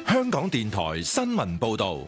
香港電台新聞報道。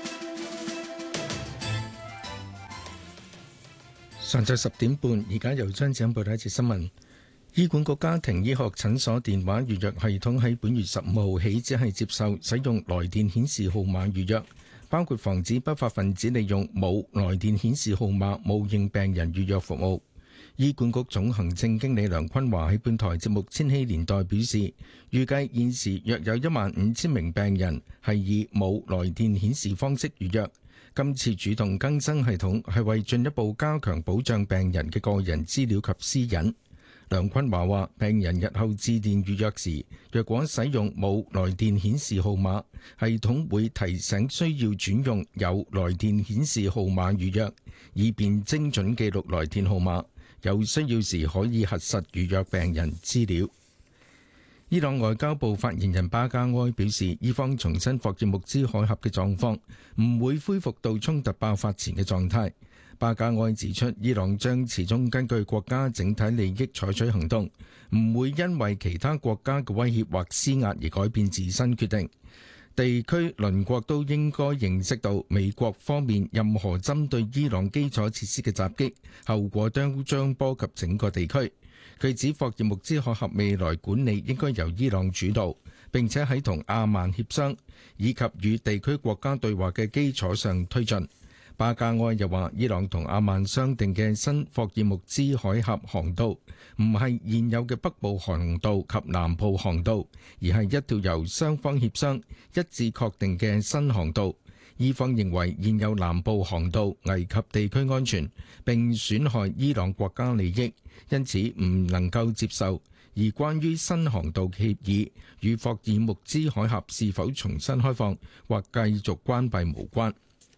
上晝10點半，而家由張子欣報道一節新聞。醫管局家庭醫學診所電話預約系統喺本月15號起，只係接受使用來電顯示號碼預約，包括防止不法分子利用冇來電顯示號碼冒認病人預約服務。醫管局總行政經理梁坤華喺本台節目《千禧年代》表示，預計現時約有15000名病人係以冇來電顯示方式預約。今次主動更新系統係為進一步加強保障病人嘅個人資料及私隱。梁坤華話，病人日後致電預約時，若果使用冇來電顯示號碼，系統會提醒需要轉用有來電顯示號碼預約，以便精準記錄來電號碼。有需要時可以核實預約病人資料。伊朗外交部發言人巴加埃表示，伊方重新霍爾木茲海峽嘅狀況唔會恢復到衝突爆發前嘅狀態。巴加埃指出，伊朗將始終根據國家整體利益採取行動，唔會因為其他國家嘅威脅或施壓而改變自身決定。地區鄰國都應該認識到，美國方面任何針對伊朗基礎設施嘅襲擊，後果都將波及整個地區。佢指霍爾木茲海峽未來管理應該由伊朗主導，並且喺同阿曼協商以及與地區國家對話嘅基礎上推進。巴加埃又話，伊朗同阿曼商定嘅新霍爾木茲海峽航道唔係現有嘅北部航道及南部航道，而係一條由雙方協商一致確定嘅新航道。伊方認為現有南部航道危及地區安全，並損害伊朗國家利益，因此唔能夠接受。而關於新航道協議與霍爾木茲海峽是否重新開放或繼續關閉無關。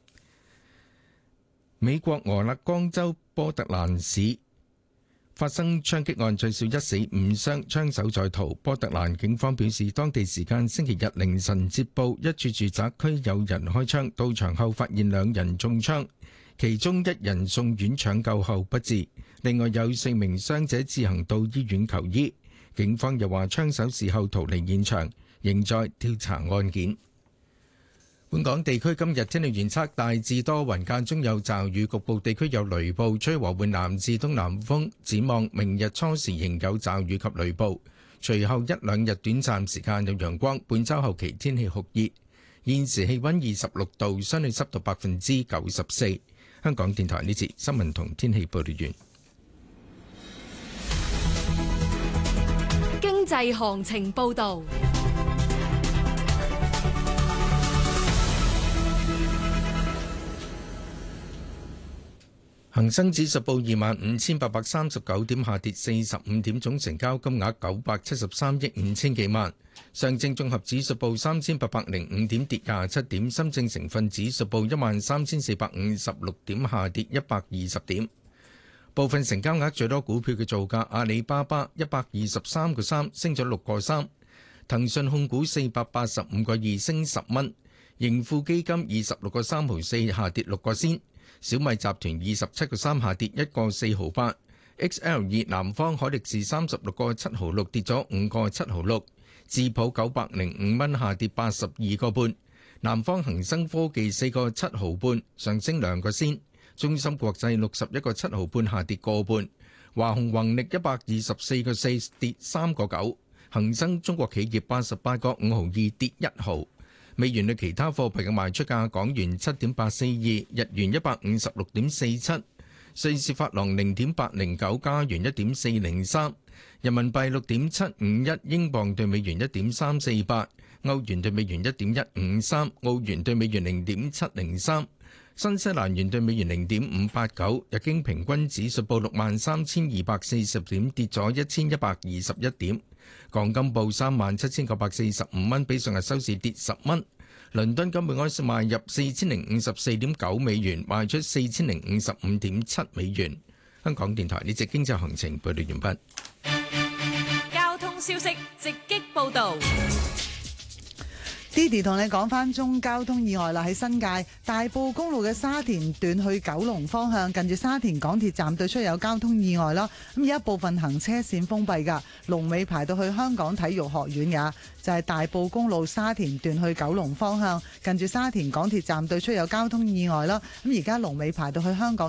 美國俄勒岡州波特蘭市發生槍擊案，最少1死5傷，槍手在逃。波特蘭警方表示，當地時間星期日凌晨接報，一處住宅區有人開槍，到場後發現2人中槍，其中1人送院搶救後不治，另外有4名傷者自行到醫院求醫。警方又話，槍手事後逃離現場，仍在調查案件。本港地區今日天氣預測大致多雲，間中有驟雨，局部地區有雷暴，吹和緩南至東南風。展望明日初時仍有驟雨及雷暴，隨後1-2日短暫時間有陽光。本週後期天氣酷熱，現時氣溫26度，相對濕度94%。香港電台呢節新聞同天氣報道完。 經濟行情報道。 恒生指數報25,839點，下跌45點，總成交金額973億5千幾萬。上證綜合指數報3,805點，跌27點。深證成分指數報13,456點，下跌120點。部分成交額最多股票嘅造價：阿里巴巴123個3，升咗6個3；騰訊控股485個2，升10蚊；盈富基金26個3毫4，下跌6個仙。小米集團27個3，下跌1個4毫8。XL2 南方海力士36個7毫6，跌咗5個7毫6。智普905蚊，下跌82個半。南方恒生科技4個7毫半，上升2個仙。中芯國際61個7毫半，下跌個半。華虹宏力124個4，跌3個9。恒生中國企業88個5毫2，跌1毫。美元對其他貨幣嘅賣出價：港元7.842，日元156.47，瑞士法郎0.809，加元1.403，人民幣6.751，英鎊對美元1.348，歐元對美元1.153，澳元對美元0.703，新西蘭元對美元0.589。日經平均指數報63,240點，跌咗1121點。港金報37,945蚊，比上日收市跌10蚊。倫敦金每盎司賣入4054.9美元，賣出4055.7美元。香港電台呢節經濟行情報道完畢。 交通消息直擊報道。 Didi 同你講翻中交通意外啦，喺新界大埔公路嘅沙田段去九龍方向，近住沙田港鐵站對出有交通意外啦。咁而家部分行車線封閉㗎，龍尾排到去香港體育學院㗎，就係大埔公路沙田段去九龍方向，近住沙田港鐵站對出有交通意外啦。咁而家龍尾排到去香港